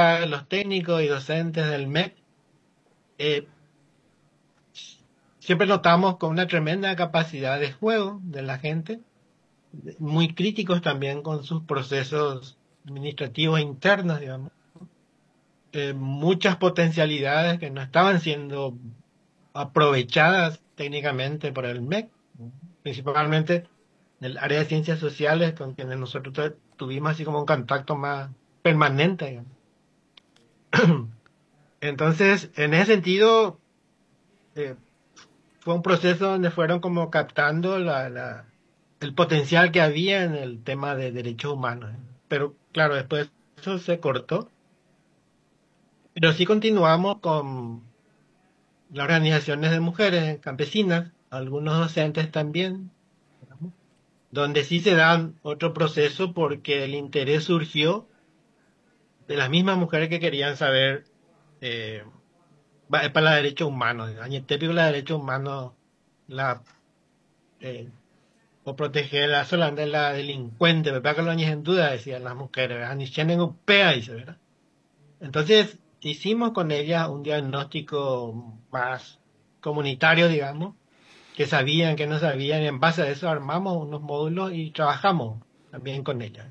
acá los técnicos y docentes del MEC eh, siempre notamos con una tremenda capacidad de juego de la gente, muy críticos también con sus procesos administrativos internos, digamos, muchas potencialidades que no estaban siendo aprovechadas técnicamente por el MEC, principalmente en el área de ciencias sociales, con quienes nosotros tuvimos así como un contacto más permanente, digamos. Entonces, en ese sentido, eh, fue un proceso donde fueron como captando el potencial que había en el tema de derechos humanos. Pero claro, después eso se cortó. Pero sí continuamos con las organizaciones de mujeres campesinas, algunos docentes también, donde sí se dan otro proceso porque el interés surgió de las mismas mujeres que querían saber eh, para los derechos humanos. Añetepi los derechos humanos, la, eh, o proteger la sola de la delincuente, ¿verdad? Que lo en duda, decían las mujeres, ¿verdad? Ni tienen upea, dice, ¿verdad? Entonces, hicimos con ellas un diagnóstico más comunitario, digamos, que sabían, que no sabían, y en base a eso armamos unos módulos y trabajamos también con ellas.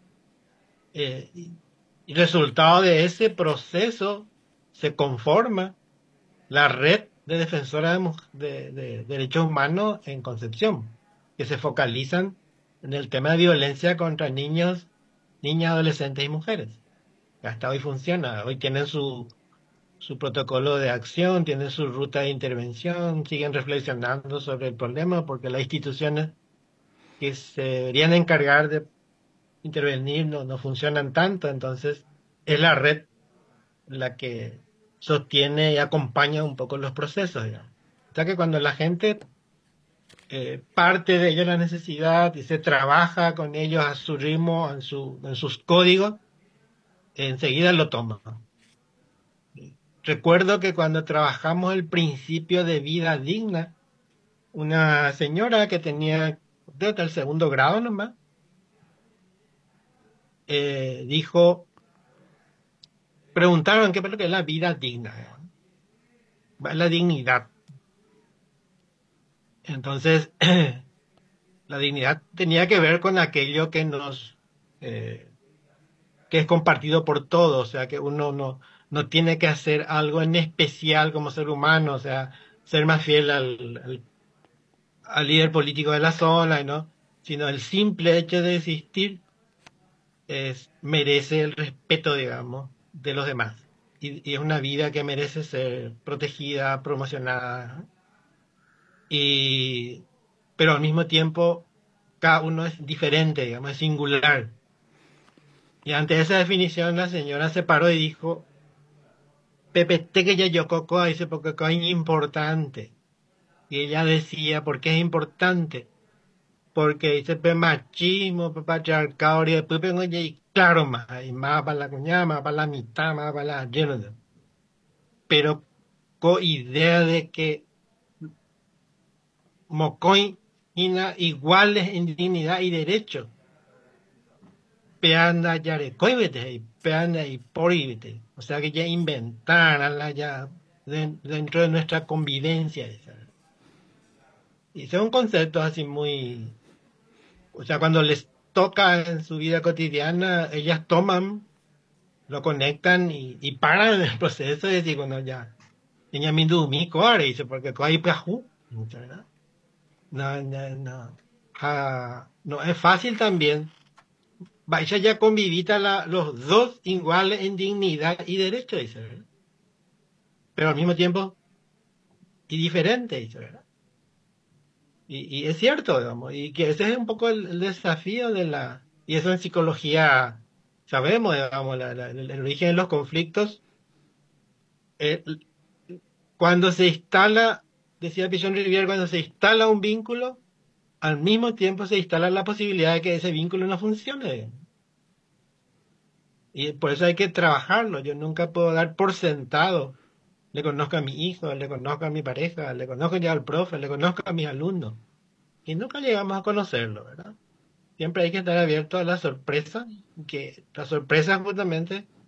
Y resultado de ese proceso se conforma la red de defensoras de derechos humanos en Concepción, que se focalizan en el tema de violencia contra niños, niñas, adolescentes y mujeres. Hasta hoy funciona, hoy tienen su protocolo de acción, tienen su ruta de intervención, siguen reflexionando sobre el problema porque las instituciones que se deberían encargar de intervenir no funcionan tanto, entonces es la red la que sostiene y acompaña un poco los procesos, digamos. O sea que cuando la gente parte de ello la necesidad y se trabaja con ellos a su ritmo, en sus códigos, enseguida lo toma. Recuerdo que cuando trabajamos el principio de vida digna, una señora que tenía desde el segundo grado nomás, dijo, preguntaron qué es lo que es la vida digna, la dignidad. Entonces, la dignidad tenía que ver con aquello que que es compartido por todos, o sea, que uno no tiene que hacer algo en especial como ser humano, o sea, ser más fiel al líder político de la zona, ¿no? Sino el simple hecho de existir merece el respeto, digamos, de los demás. Y es una vida que merece ser protegida, promocionada, ¿no? Pero al mismo tiempo, cada uno es diferente, digamos, es singular. Y ante esa definición, la señora se paró y dijo, Pepe, te que ya yo coco, dice, porque es importante. Y ella decía, ¿por qué es importante? Porque dice, pe machismo, pe patriarcado, y después vengo y claro, más, y más para la cuñada, más para la mitad, más para la lleno. Pero con idea de que mocoy iguales en dignidad y derechos. Peanda yarecoibete, y peanda y poribete. O sea que ya inventaron ya dentro de nuestra convivencia. Y son conceptos así muy, o sea, cuando les toca en su vida cotidiana, ellas toman, lo conectan y paran el proceso y decir, bueno, ya, ella me indumí, dice, porque hay plajú, ¿verdad? No. No es fácil también. Vaya ya convivita los dos iguales en dignidad y derecho, dice, ¿verdad? Pero al mismo tiempo, y diferente, dice, ¿verdad? Y es cierto, digamos, y que ese es un poco el desafío y eso en psicología sabemos, digamos, el origen de los conflictos, eh, cuando se instala, decía Pichon Rivière, cuando se instala un vínculo, al mismo tiempo se instala la posibilidad de que ese vínculo no funcione. Y por eso hay que trabajarlo. Yo nunca puedo dar por sentado. Le conozco a mi hijo, le conozco a mi pareja, le conozco ya al profe, le conozco a mis alumnos. Y nunca llegamos a conocerlo, ¿verdad? Siempre hay que estar abierto a la sorpresa, que la sorpresa justamente